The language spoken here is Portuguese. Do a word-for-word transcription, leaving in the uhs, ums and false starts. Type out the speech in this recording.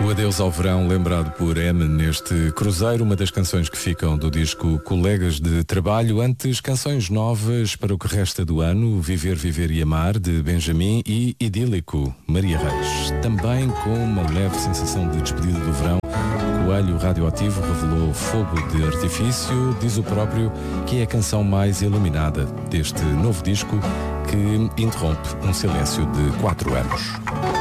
O Adeus ao Verão, lembrado por M neste cruzeiro, uma das canções que ficam do disco Colegas de Trabalho. Antes, canções novas para o que resta do ano: Viver, Viver e Amar, de Benjamin, e Idílico, Maria Reis. Também com uma leve sensação de despedida do verão, Coelho Radioativo revelou Fogo de Artifício. Diz o próprio que é a canção mais iluminada deste novo disco, que interrompe um silêncio de quatro anos.